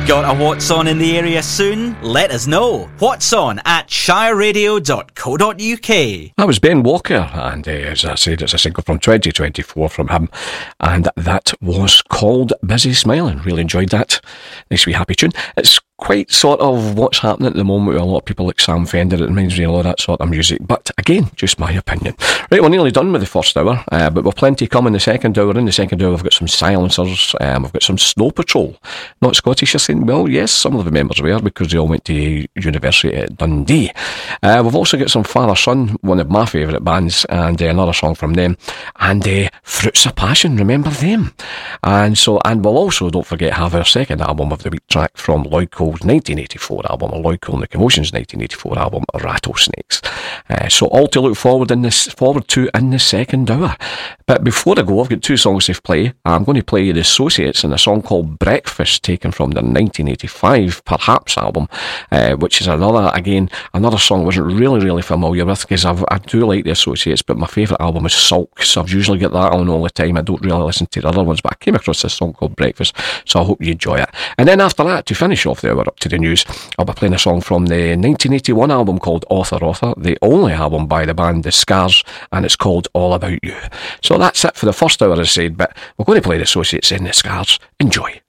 Got a What's On in the area soon? Let us know. What's On at shireradio.co.uk. That was Ben Walker, and as I said, it's a single from 2024 from him, and that was called Busy Smiling. Really enjoyed that. Nice wee happy tune. It's quite sort of what's happening at the moment with a lot of people like Sam Fender. It reminds me of all that sort of music, but again, just my opinion. Right, we're nearly done with the first hour, but we've plenty come in the second hour. In the second hour, we've got some Silencers, we've got some Snow Patrol. Not Scottish, you're saying? Well, yes, some of the members were, because they all went to university at Dundee. We've also got some Father Son, one of my favourite bands, and another song from them, and Fruits of Passion, remember them? And we'll also, don't forget, have our second album of the week track from Lloyd Cole's 1984 album, or Lloyd Cole and the Commotion's 1984 album, Rattlesnakes. So all to look forward to in the second hour. But before I go, I've got two songs to play. I'm going to play The Associates and a song called Breakfast, taken from their 1985 Perhaps album, which is another song I wasn't really familiar with, because I do like The Associates, but my favourite album is Sulk, so I've usually got that on all the time. I don't really listen to the other ones, but I came across this song called Breakfast, so I hope you enjoy it. And then after that, to finish off the hour up to the news, I'll be playing a song from the 1981 album called Author, the only album by the band The Scars, and it's called All About You. So that's it for the first hour, as I said, but we're going to play The Associates in The Scars. Enjoy.